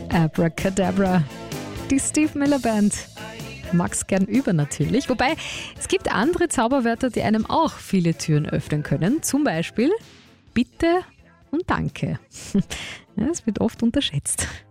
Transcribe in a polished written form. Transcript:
Abracadabra. Die Steve Miller Band. Mag's gern übernatürlich. Wobei, es gibt andere Zauberwörter, die einem auch viele Türen öffnen können. Zum Beispiel Bitte und Danke. Ja, das wird oft unterschätzt.